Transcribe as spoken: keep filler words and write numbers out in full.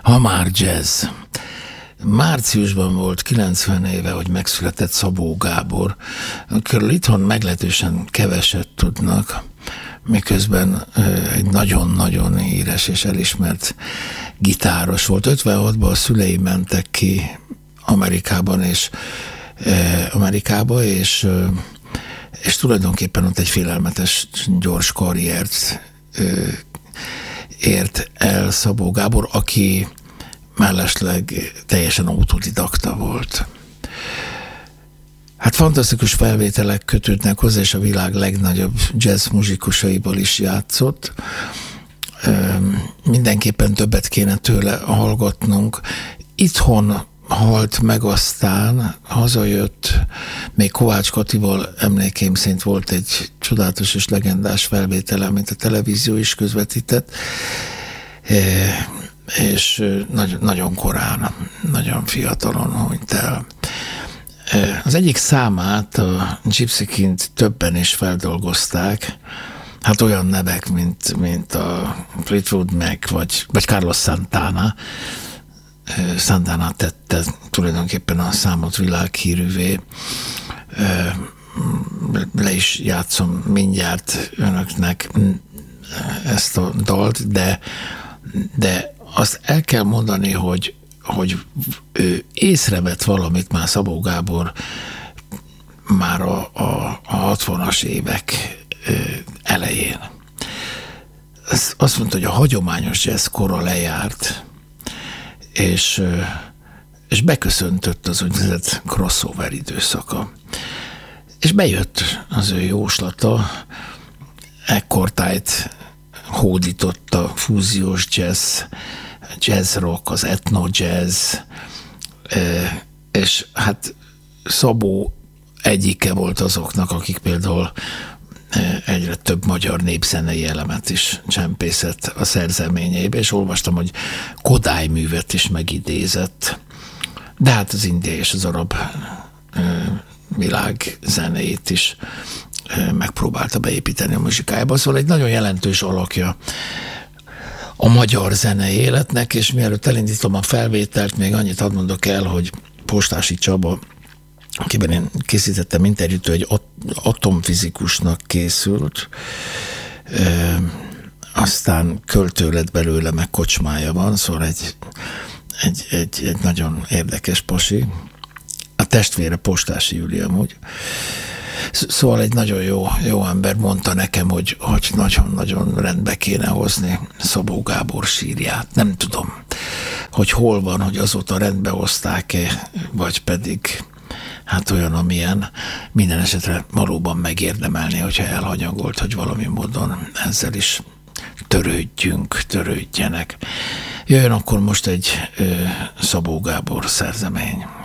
Ha már jazz. Márciusban volt kilencven éve, hogy megszületett Szabó Gábor, akiről itthon meglehetősen keveset tudnak, miközben egy nagyon-nagyon híres és elismert gitáros volt. ötvenhatban a szülei mentek ki Amerikában és Amerikába, és, és tulajdonképpen ott egy félelmetes gyors karriert ért el Szabó Gábor, aki mellesleg teljesen autodidakta volt. Hát fantasztikus felvételek kötődnek hozzá, és a világ legnagyobb jazz muzsikusaiból is játszott. Mindenképpen többet kéne tőle hallgatnunk. Itthon halt meg, aztán hazajött, még Kovács Katival emlékeim szerint volt egy csodálatos és legendás felvétele, amit a televízió is közvetített, és nagyon korán, nagyon fiatalon hunyt el. Az egyik számát, a Gypsy King-t többen is feldolgozták, hát olyan nevek, mint, mint a Fleetwood Mac, vagy, vagy Carlos Santana. Santana tette tulajdonképpen a számot világhírűvé. Le is játszom mindjárt önöknek ezt a dalt, de, de azt el kell mondani, hogy, hogy ő észrevett valamit már Szabó Gábor már a, a, a hatvanas évek elején. Azt mondta, hogy a hagyományos jazz kora lejárt, és, és beköszöntött az úgynevezett crossover időszaka. És bejött az ő jóslata, ekkortájt hódított a fúziós jazz, jazz rock, az etno jazz, és hát Szabó egyike volt azoknak, akik például egyre több magyar népzenei elemet is csempészett a szerzeményeibe, és olvastam, hogy Kodály művet is megidézett, de hát az indiai és az arab világ zenéjét is megpróbálta beépíteni a muzsikájába. Szóval egy nagyon jelentős alakja a magyar zenei életnek, és mielőtt elindítom a felvételt, még annyit hadd mondok el, hogy Postási Csaba, akiben én készítettem interjút, egy atomfizikusnak készült, e, aztán költő lett belőle, meg kocsmája van, szóval egy, egy, egy, egy nagyon érdekes pasi. A testvére Postási Júli amúgy. Szóval egy nagyon jó, jó ember mondta nekem, hogy, hogy nagyon-nagyon rendbe kéne hozni Szabó Gábor sírját. Nem tudom, hogy hol van, hogy azóta rendbe hozták-e, vagy pedig hát olyan, amilyen. Minden esetre valóban megérdemelni, hogyha elhanyagolt, hogy valami módon ezzel is törődjünk, törődjenek. Jöjjön akkor most egy ö, Szabó Gábor szerzemény.